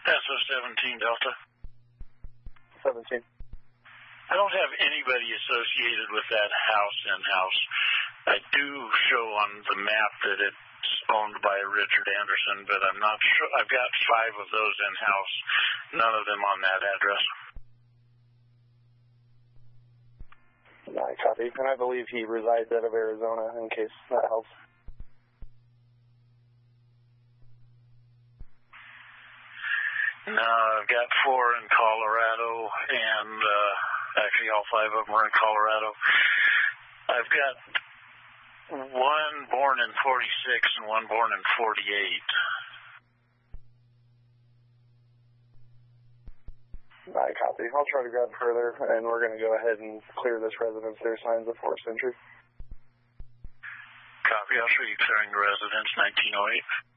SO17 Delta. 17. I don't have anybody associated with that house in-house. I do show on the map that it's owned by Richard Anderson, but I'm not sure. I've got 5 of those in-house, none of them on that address. I copy. And I believe he resides out of Arizona, in case that helps. No, I've got 4 in Colorado, and actually all 5 of them are in Colorado. I've got 1 born in 46 and 1 born in 48. I copy. I'll try to grab further, and we're going to go ahead and clear this residence. There are signs of forced entry. Copy. I'll show you clearing the residence, 1908.